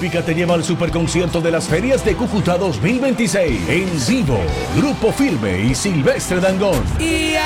Olímpica te lleva al superconcierto de las ferias de Cúcuta 2026. En vivo, Grupo Firme y Silvestre Dangond.